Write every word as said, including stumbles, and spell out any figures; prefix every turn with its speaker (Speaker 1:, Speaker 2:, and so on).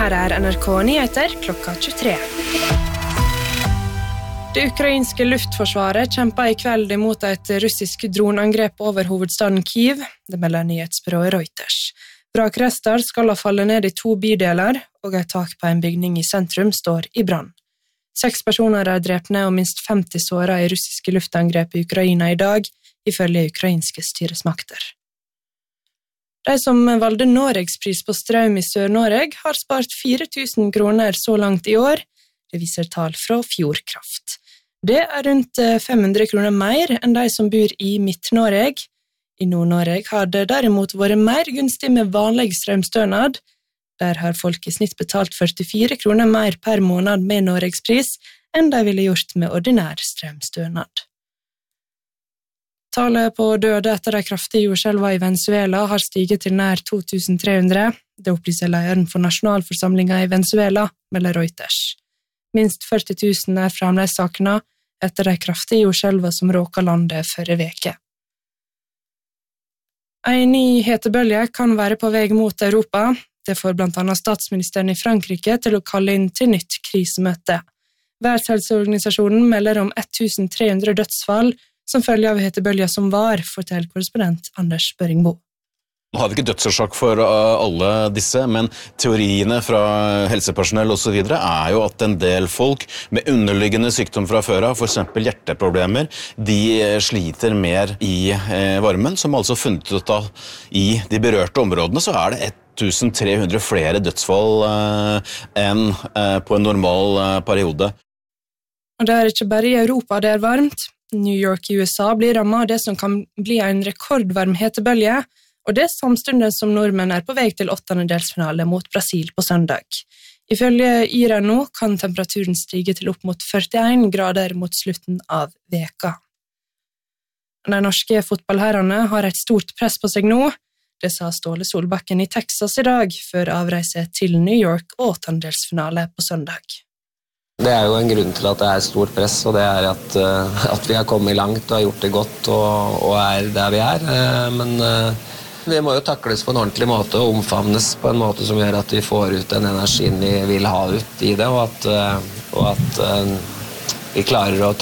Speaker 1: Her er N R K Nyheter klokka tjuetre. Det ukrainske luftforsvaret kjemper I kveld imot et russisk dronangrep over hovedstaden Kyiv, det melder nyhetsbyrået Reuters. Vrakrester skal ha fallet ned I to bydeler, og et tak på en bygning I sentrum står I brann. Seks personer er drepne og minst femti såret I russiske luftangrep I Ukraina I dag, ifølge ukrainske styresmakter. De som valgte Norgespris på strøm I Sør-Norge har spart fire tusen kroner så langt I år, det viser tall fra Fjordkraft. Det er rundt fem hundre kroner mer enn de som bor I Midt-Norge. I Nord-Norge har det derimot vært mer gunstig med vanlig strømstønad. Der har folk I snitt betalt førtifire kroner mer per måned med Norgespris enn de ville gjort med ordinær strømstønad. Tallet på døde etter de kraftige jordskjelvene I Venezuela har stiget til nær to tusen tre hundre. Det opplyser lederen for nasjonalforsamlingen I Venezuela, melder Reuters. Minst førti tusen er fremdeles savnet etter de kraftige jordskjelvene som råket landet forrige veke. En ny hetebølge kan være på vei mot Europa. Det får blant annet statsministeren I Frankrike til å kalle inn til nytt krisemøte. Verdenshelseorganisasjonen melder om tusen tre hundre dødsfall som følge av hetebølgen som var, forteller korrespondent Anders Børingbo.
Speaker 2: Nå har vi ikke dødsårsak for alle disse, men teoriene fra helsepersonell og så videre er jo at en del folk med underliggende sykdom fra før av, for eksempel hjerteproblemer, de sliter mer I varmen, som altså funnet ut av I de berørte områdene, så er det tusen tre hundre flere dødsfall enn på en normal periode.
Speaker 1: Og det er ikke bare I Europa det er varmt. New York I U S A blir rammet av det som kan bli en rekordvarm hetebølge, og det samtidig som nordmenn er på vei til åttendedelsfinale mot Brasil på søndag. Ifølge Yra nå kan temperaturen stige til opp mot førtien grader mot slutten av veka. De norske fotballherrene har et stort press på seg nå. Det sa Ståle Solbakken I Texas I dag, før avreise til New York og åttendedelsfinale på søndag.
Speaker 3: Det er jo en grunn til at det er stort press, og det er at, at vi har kommet langt og har gjort det godt og, og er der vi er. Men vi må jo takles på en ordentlig måte og omfavnes på en måte som gjør at vi får ut den energien vi vil ha ut I det, og at, og at vi klarer å